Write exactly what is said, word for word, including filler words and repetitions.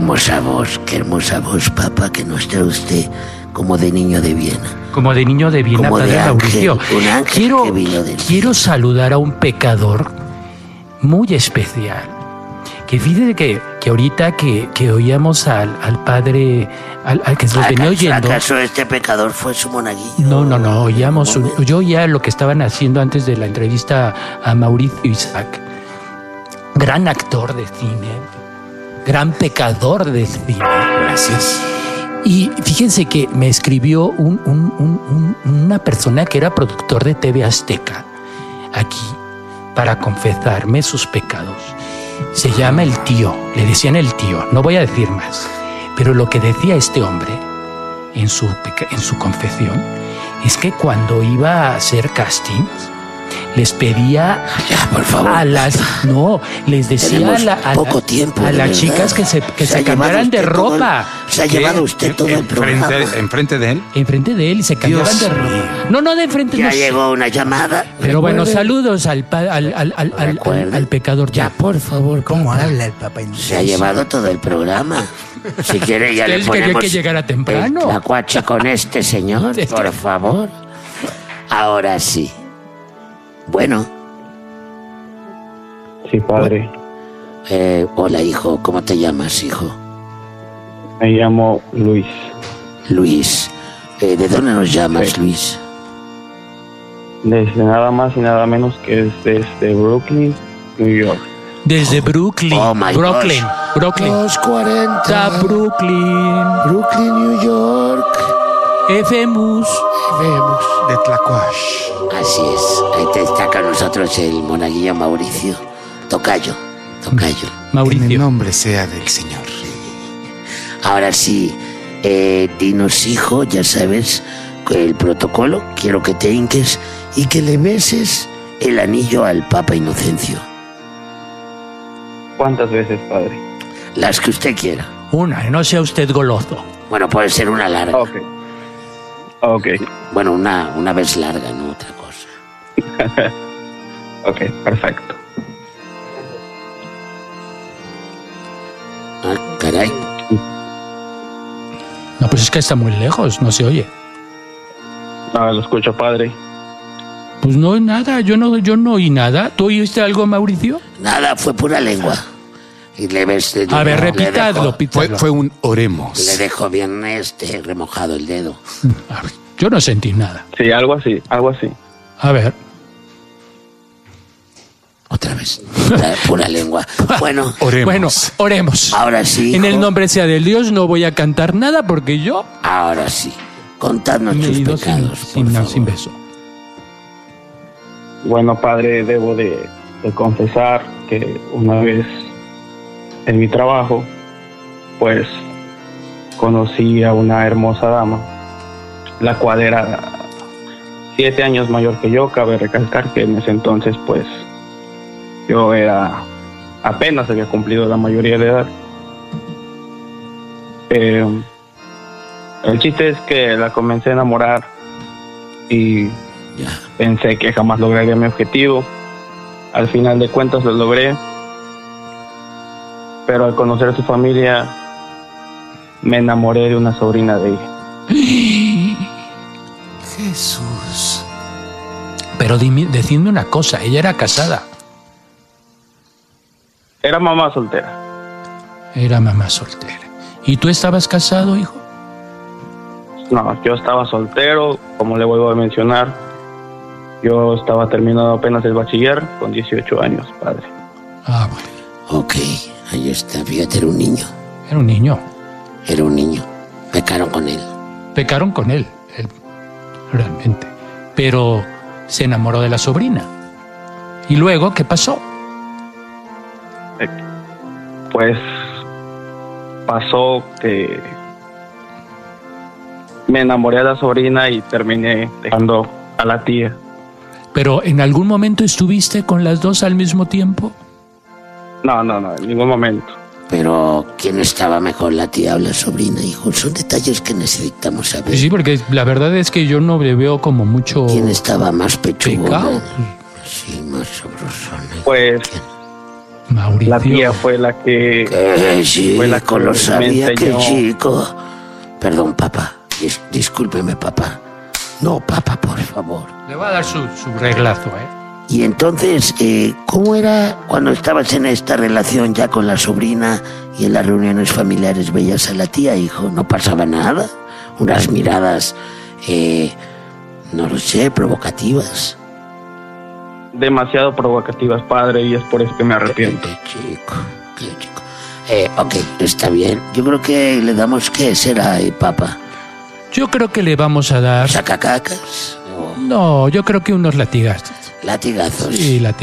hermosa voz, qué hermosa voz, papá, que nos trae usted como de niño de Viena. Como de niño de Viena, como padre de ángel, Mauricio. Un ángel quiero, que vino del quiero saludar a un pecador muy especial. Que fíjate que, que ahorita que, que oíamos al, al padre, al, al que nos venía oyendo. ¿Acaso este pecador fue su monaguillo? No, no, no, oíamos, un, yo oía lo que estaban haciendo antes de la entrevista a Mauricio Isaac. Gran actor de cine, gran pecador de cine. Gracias. Y fíjense que me escribió un, un, un, un, una persona que era productor de T V Azteca aquí para confesarme sus pecados. Se llama el tío, le decían el tío, no voy a decir más. Pero lo que decía este hombre en su, en su confesión es que cuando iba a hacer castings, les pedía ya, por favor. a las no les decía a, la, a, poco tiempo, a las chicas que se que se, se cambiaran de ropa. El, se ha llevado usted todo el programa. ¿Enfrente de él? Enfrente de él y se cambiaban Dios de ropa. No, no, de enfrente. Ya no llegó una llamada. Pero bueno, saludos al al al al, al, al, al pecador. Ya, por favor. ¿Cómo habla el Papa? Se ha llevado todo el programa. Si quiere ya le él ponemos quería que llegara temprano. La cuacha con este señor, por favor. Ahora sí. Bueno. Sí, padre. Eh, hola, hijo. ¿Cómo te llamas, hijo? Me llamo Luis. Luis. Eh, ¿De dónde nos llamas, sí. Luis? Desde nada más y nada menos que desde Brooklyn, New York. Desde Brooklyn. Oh, my Brooklyn. gosh. Brooklyn. dos cuarenta. Brooklyn. Brooklyn, New York. Efemus. Efemus. De Tlacuash. Así es. Ahí te está con nosotros el monaguillo Mauricio. Tocayo. Tocayo. Mauricio. Que el nombre sea del Señor. Ahora sí, eh, dinos, hijo, ya sabes el protocolo. Quiero que te hinques y que le beses el anillo al Papa Inocencio. ¿Cuántas veces, padre? Las que usted quiera. Una, no sea usted goloso. Bueno, puede ser una larga. Ok. Ok. Bueno, una, una vez larga, no otra cosa. Ok, perfecto. Ah, caray. No, pues es que está muy lejos, no se oye. No, lo escucho, padre. Pues no hay nada, yo no, yo no oí nada. ¿Tú oíste algo, Mauricio? Nada, fue pura lengua. Y le ves... Le, A ver, repitadlo, fue, fue un oremos. Le dejo bien este remojado el dedo. A ver, yo no sentí nada. Sí, algo así, algo así. A ver. Otra vez. Pura, pura lengua. Bueno, oremos. Bueno, oremos. Ahora sí. En hijo. el nombre sea del Dios, no voy a cantar nada porque yo... Ahora sí. Contadnos me he tus ido pecados, sin, por sin, favor. sin beso. Bueno, padre, debo de, de confesar que una vez en mi trabajo, pues conocí a una hermosa dama, la cual era siete años mayor que yo. Cabe recalcar que en ese entonces, pues, yo era apenas había cumplido la mayoría de edad. Eh, el chiste es que la comencé a enamorar y Ya. pensé que jamás lograría mi objetivo. Al final de cuentas lo logré, pero al conocer a su familia me enamoré de una sobrina de ella. Jesús. Pero dime, decidme una cosa, ella era casada. Era mamá soltera. Era mamá soltera. ¿Y tú estabas casado, hijo? No, yo estaba soltero, como le vuelvo a mencionar. Yo estaba terminando apenas el bachiller con dieciocho años, padre. Ah, bueno. Ok, ahí está. Fíjate, era un niño. Era un niño. Era un niño. Pecaron con él. Pecaron con él, él, realmente. Pero se enamoró de la sobrina. ¿Y luego qué pasó? Pues pasó que me enamoré de la sobrina y terminé dejando a la tía. ¿Pero en algún momento estuviste con las dos al mismo tiempo? No, no, no, en ningún momento. Pero, ¿quién estaba mejor, la tía o la sobrina, hijo? Son detalles que necesitamos saber. Sí, porque la verdad es que yo no le veo como mucho... ¿Quién estaba más pechugona? pecado. Sí, más sabrosona. Pues Mauricio. La tía fue la que... Que sí, fue la que con lo me sabía que enseñó. chico. Perdón, papá. Dis- discúlpeme, papá. No, papá, por favor. Le voy a dar su, su reglazo, ¿eh? Y entonces, eh, ¿cómo era cuando estabas en esta relación ya con la sobrina y en las reuniones familiares veías a la tía, hijo? ¿No pasaba nada? Unas miradas, eh, no lo sé, provocativas. Demasiado provocativas, padre, y es por eso que me arrepiento. Qué chico, qué chico. Eh, ok, está bien. Yo creo que le damos, ¿qué será, eh, papá? Yo creo que le vamos a dar... ¿Sacacacas? ¿O No, yo creo que unos latigazos. latigazos? Sí, latigazos.